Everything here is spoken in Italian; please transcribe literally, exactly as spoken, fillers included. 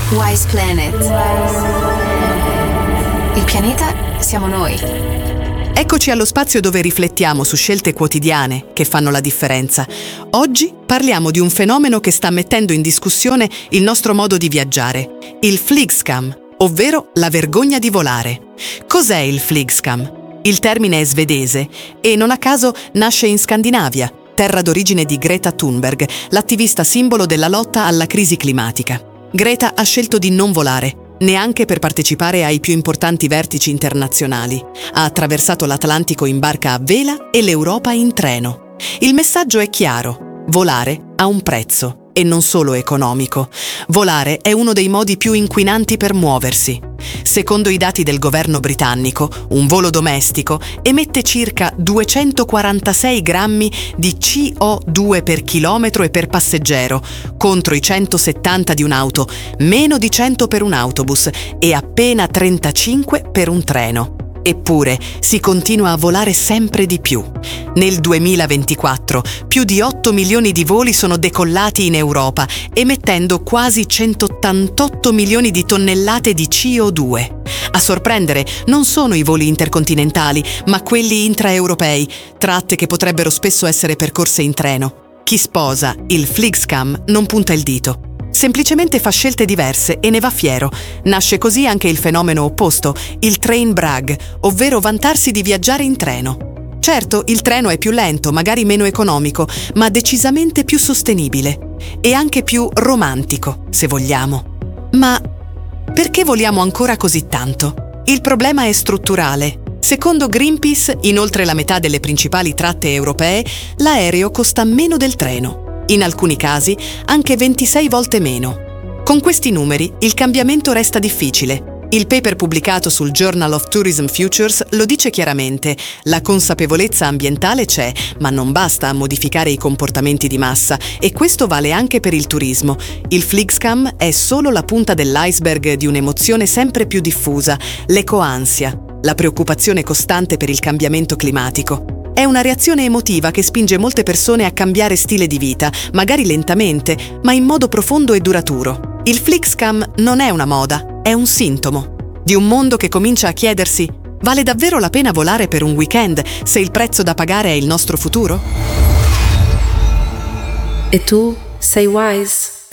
Wise Planet. Il pianeta siamo noi. Eccoci allo spazio dove riflettiamo su scelte quotidiane che fanno la differenza. Oggi parliamo di un fenomeno che sta mettendo in discussione il nostro modo di viaggiare, il flygskam, ovvero la vergogna di volare. Cos'è il flygskam? Il termine è svedese e non a caso nasce in Scandinavia, terra d'origine di Greta Thunberg, l'attivista simbolo della lotta alla crisi climatica. Greta ha scelto di non volare, neanche per partecipare ai più importanti vertici internazionali. Ha attraversato l'Atlantico in barca a vela e l'Europa in treno. Il messaggio è chiaro: volare ha un prezzo, e non solo economico. Volare è uno dei modi più inquinanti per muoversi. Secondo i dati del governo britannico, un volo domestico emette circa duecentoquarantasei grammi di C O due per chilometro e per passeggero, contro i centosettanta di un'auto, meno di cento per un autobus e appena trentacinque per un treno. Eppure si continua a volare sempre di più. Nel duemilaventiquattro più di otto milioni di voli sono decollati in Europa, emettendo quasi centottantotto milioni di tonnellate di C O due. A sorprendere non sono i voli intercontinentali, ma quelli intraeuropei, tratte che potrebbero spesso essere percorse in treno. Chi sposa il flygskam non punta il dito. Semplicemente fa scelte diverse e ne va fiero. Nasce così anche il fenomeno opposto, il train brag, ovvero vantarsi di viaggiare in treno. Certo, il treno è più lento, magari meno economico, ma decisamente più sostenibile e anche più romantico, se vogliamo. Ma perché voliamo ancora così tanto? Il problema è strutturale. Secondo Greenpeace, in oltre la metà delle principali tratte europee, l'aereo costa meno del treno. In alcuni casi anche ventisei volte meno. Con questi numeri il cambiamento resta difficile. Il paper pubblicato sul Journal of Tourism Futures lo dice chiaramente: la consapevolezza ambientale c'è, ma non basta a modificare i comportamenti di massa, e questo vale anche per il turismo. Il flygskam è solo la punta dell'iceberg di un'emozione sempre più diffusa, l'ecoansia, la preoccupazione costante per il cambiamento climatico. È una reazione emotiva che spinge molte persone a cambiare stile di vita, magari lentamente, ma in modo profondo e duraturo. Il flygskam non è una moda, è un sintomo di un mondo che comincia a chiedersi: vale davvero la pena volare per un weekend se il prezzo da pagare è il nostro futuro? E tu sei Wise?